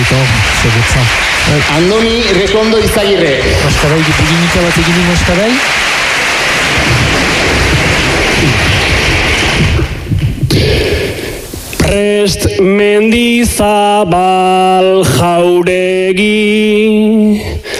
Eskerito, zegutza. Andoni Rekondo Izagirre. Moskarai, dipuginika bat egin Moskarai. Prest Mendizabal Jauregi